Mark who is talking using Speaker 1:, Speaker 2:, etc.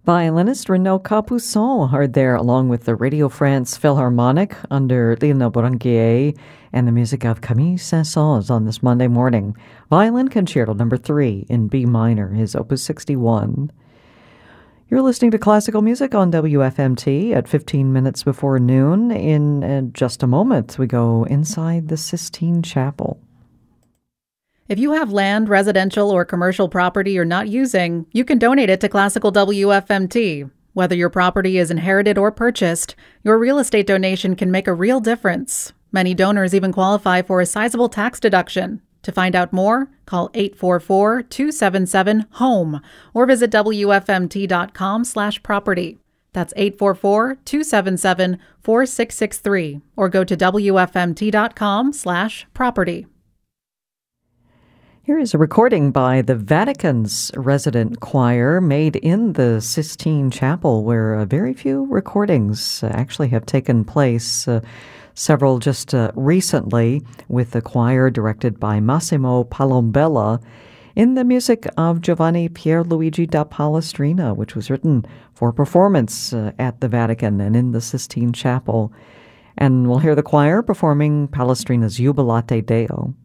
Speaker 1: Violinist Renaud Capuçon heard there along with the Radio France Philharmonic under Lino Branquier and the music of Camille Saint-Saëns on this Monday morning. Violin Concerto No. 3 in B minor, his Opus 61. You're listening to classical music on WFMT at 15 minutes before noon. In just a moment, we go inside the Sistine Chapel.
Speaker 2: If you have land, residential, or commercial property you're not using, you can donate it to Classical WFMT. Whether your property is inherited or purchased, your real estate donation can make a real difference. Many donors even qualify for a sizable tax deduction. To find out more, call 844-277-HOME or visit WFMT.com/property. That's 844-277-4663 or go to WFMT.com/property.
Speaker 1: Here is a recording by the Vatican's resident choir made in the Sistine Chapel, where very few recordings actually have taken place. Several just recently, with the choir directed by Massimo Palombella in the music of Giovanni Pierluigi da Palestrina, which was written for performance at the Vatican and in the Sistine Chapel. And we'll hear the choir performing Palestrina's Jubilate Deo.